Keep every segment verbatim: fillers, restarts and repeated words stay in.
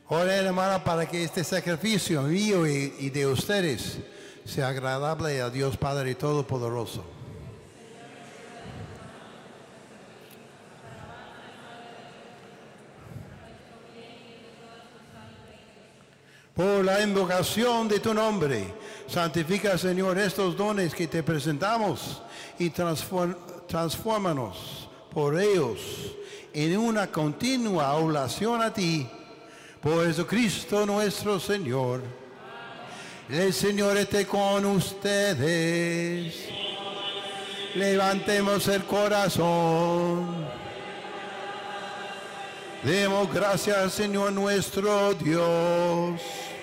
Oren, hermana, para que este sacrificio mío y, y de ustedes sea agradable a Dios Padre Todopoderoso. Por la invocación de tu nombre, santifica, Señor, estos dones que te presentamos y transform, transfórmanos por ellos en una continua oración a ti. Por Jesucristo nuestro Señor. El Señor esté con ustedes. Levantemos el corazón. Demos gracias al Señor nuestro Dios.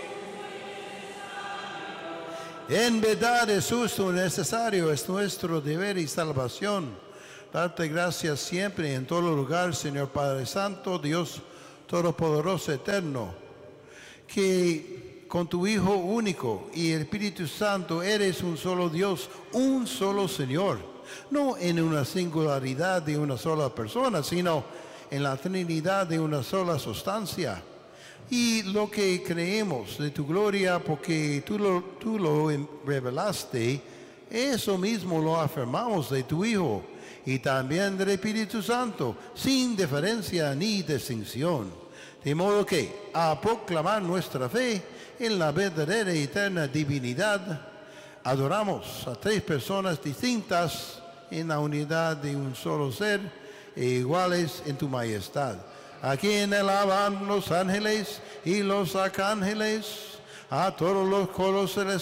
En verdad es justo y necesario, es nuestro deber y salvación. Darte gracias siempre y en todo lugar, Señor Padre Santo, Dios Todopoderoso, eterno, que con tu Hijo único y el Espíritu Santo eres un solo Dios, un solo Señor, no en una singularidad de una sola persona, sino en la Trinidad de una sola sustancia. Y lo que creemos de tu gloria, porque tú lo, tú lo revelaste, eso mismo lo afirmamos de tu Hijo y también del Espíritu Santo, sin diferencia ni distinción. De modo que, a proclamar nuestra fe en la verdadera y eterna divinidad, adoramos a tres personas distintas en la unidad de un solo ser e iguales en tu majestad, a quien alaban los ángeles y los arcángeles, a todos los coros celestiales